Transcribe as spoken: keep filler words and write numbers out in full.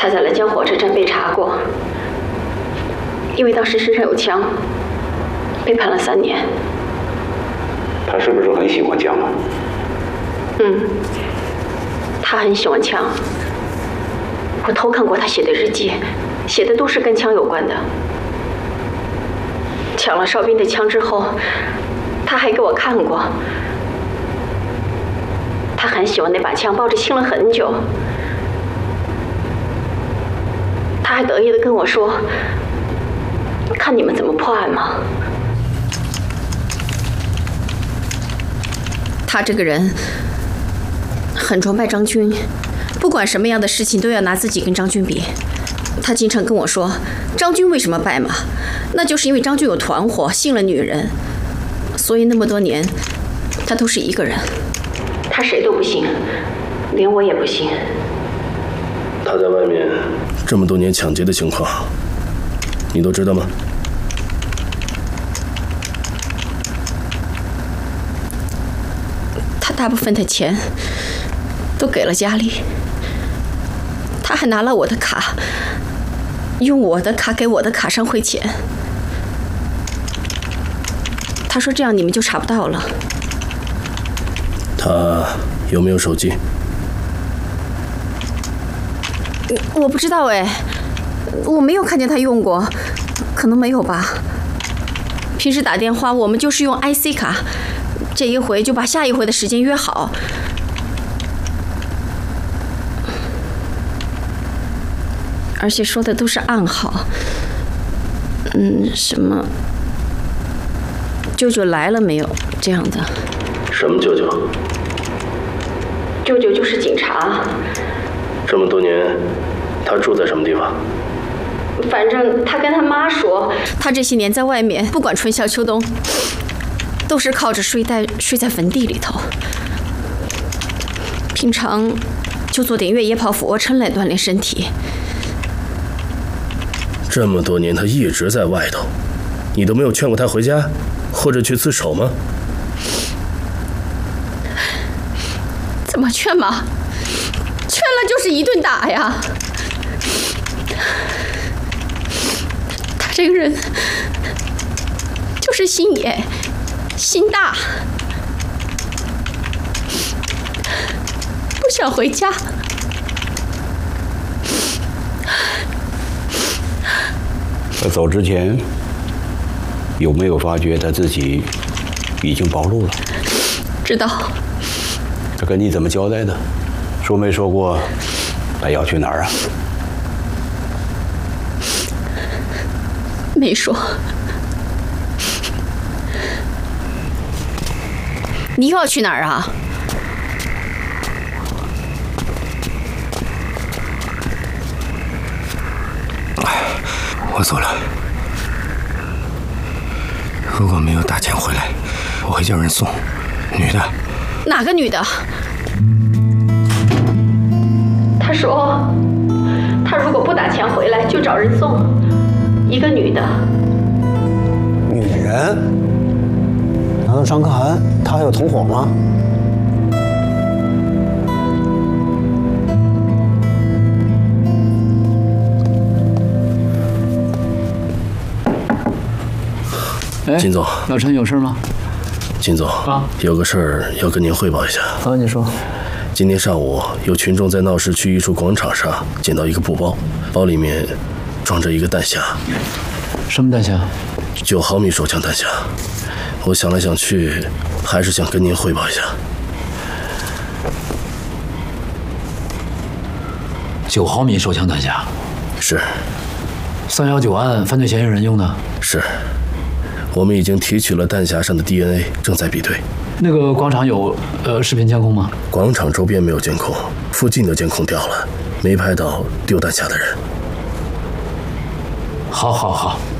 他在兰江火车站被查过，因为当时身上有枪，被判了三年。 他是不是很喜欢枪啊？ 嗯，他很喜欢枪。我偷看过他写的日记，写的都是跟枪有关的。抢了哨兵的枪之后，他还给我看过。他很喜欢那把枪，抱着亲了很久。他还得意地跟我说：“看你们怎么破案吗？”他这个人很崇拜张军，不管什么样的事情都要拿自己跟张军比。他经常跟我说，张军为什么败嘛？那就是因为张军有团伙，信了女人，所以那么多年他都是一个人。他谁都不信，连我也不信。 他在外面这么多年抢劫的情况，你都知道吗？ 他大部分的钱都给了家里，他还拿了我的卡，用我的卡给我的卡上汇钱。他说这样你们就查不到了。 他有没有手机？ 我不知道哎，我没有看见他用过，可能没有吧。平时打电话我们就是用 I C 卡，这一回就把下一回的时间约好。而且说的都是暗号，嗯，什么舅舅来了没有这样的。 什么舅舅？ 舅舅就是警察。 这么多年，他住在什么地方？ 反正他跟他妈说，他这些年在外面，不管春夏秋冬，都是靠着睡袋睡在坟地里头。平常就做点越野跑、俯卧撑来锻炼身体。 这么多年，他一直在外头，你都没有劝过他回家，或者去自首吗？ 怎么劝嘛？劝了就是一顿打呀！他这个人就是心野，心大，不想回家。 他走之前有没有发觉他自己已经暴露了？ 知道。 他跟你怎么交代的？说没说过他要去哪儿啊？ 没说。你又要去哪儿啊？ 我走了。如果没有打钱回来，我会叫人送。女的。 哪个女的？他说，他如果不打钱回来，就找人送。一个女的。 女人？难道张可涵他还有同伙吗？ 金总， 老陈有事吗？ 金总，啊，有个事儿要跟您汇报一下。 啊，你说。 今天上午有群众在闹市区一处广场上捡到一个布包，包里面装着一个弹匣。 什么弹匣？ 九毫米手枪弹匣。我想来想去，还是想跟您汇报一下。 九毫米手枪弹匣。 是。 三幺九案犯罪嫌疑人用的。 是。我们已经提取了弹匣上的 D N A， 正在比对。那个广场有呃视频监控吗？ 广场周边没有监控，附近的监控掉了，没拍到丢弹匣的人。 好，好，好。